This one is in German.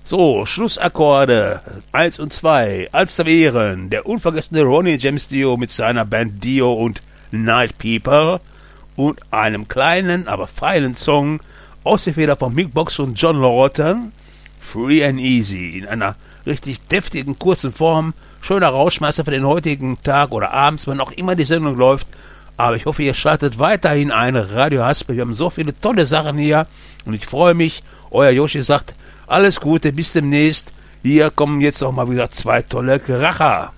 So, Schlussakkorde 1 und 2, als zu Ehren der unvergessene Ronnie James Dio mit seiner Band Dio und Night People und einem kleinen, aber feinen Song aus der Feder von Mick Box und John Lawton, Free and Easy, in einer richtig deftigen, kurzen Form, schöner Rauschmeister für den heutigen Tag oder abends, wann auch immer die Sendung läuft. Aber ich hoffe, ihr schaltet weiterhin ein, Radio Haspel. Wir haben so viele tolle Sachen hier und ich freue mich. Euer Yoshi sagt, alles Gute, bis demnächst. Hier kommen jetzt noch mal wieder 2 tolle Kracher.